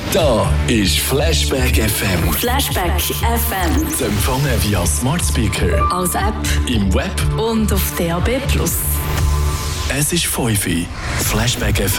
Da ist Flashback FM. Flashback FM. Zu empfangen via Smart Speaker, Als App im Web. und auf DAB+. Es ist 5 Uhr. Flashback FM.